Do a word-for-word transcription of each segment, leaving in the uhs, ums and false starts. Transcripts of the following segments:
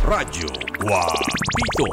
Radyo Guapito.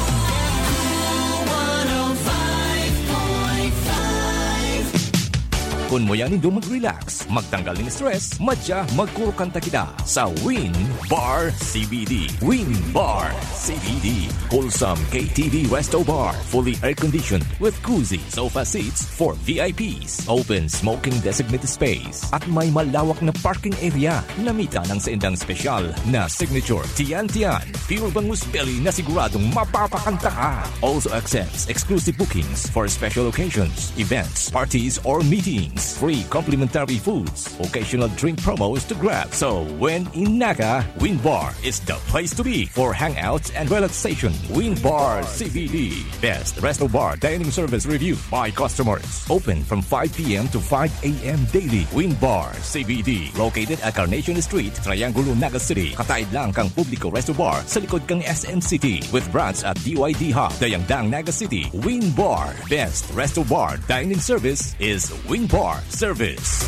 Kung mo yan indo mag-relax, magtanggal ng stress, madya magkurukanta kita sa Win Bar C B D. Win Bar C B D. Wholesome K T V Resto Bar. Fully air-conditioned with cozy sofa seats for V I Ps. Open smoking designated space. At may malawak na parking area. Namita ng saindang special na signature Tian Tian. Pure bangus belly na siguradong mapapakanta ka. Also accepts exclusive bookings for special occasions, events, parties, or meetings. Free complimentary foods, occasional drink promos to grab. So when in Naga, Win Bar is the place to be for hangouts and relaxation. Win Bar C B D. Best resto bar dining service review by customers. Open from five p.m. to five a.m. daily. Win Bar C B D. Located at Carnation Street, Triangulo, Naga City. Kataid lang kang publiko resto bar sa likod kang S M City with branch at D Y D Hub, Dayangdang, Naga City. Win Bar. Best resto bar dining service is Win Bar Service.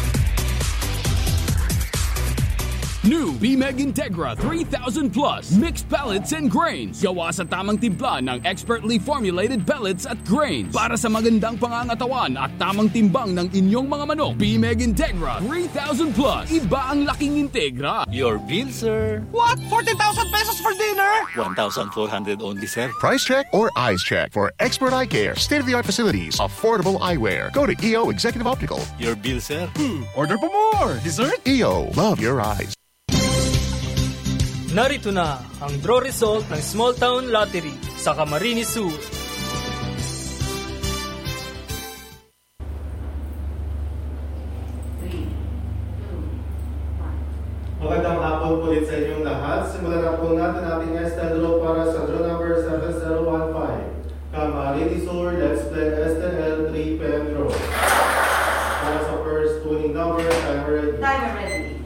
New B-Meg Integra three thousand plus mixed pellets and grains. Gawa sa tamang timpla ng expertly formulated pellets at grains para sa magandang pangangatawan at tamang timbang ng inyong mga manok. B-Meg Integra three thousand plus. Iba ang laking Integra. Your bill, sir. What? forty thousand pesos for dinner? one thousand four hundred only, sir. Price check or eyes check for expert eye care, state-of-the-art facilities, affordable eyewear. Go to E O Executive Optical. Your bill, sir. Hmm. Order pa more. Dessert? E O. Love your eyes. Narito na ang draw result ng Small Town Lottery sa Camarines Sur. Magandang hapon ulit sa inyong lahat. Simulan na po natin ating Estel draw para sa draw number seven zero one five. Camarines Sur, let's play Estel three p m draw. Para sa first winning number, timer ready. Timer ready.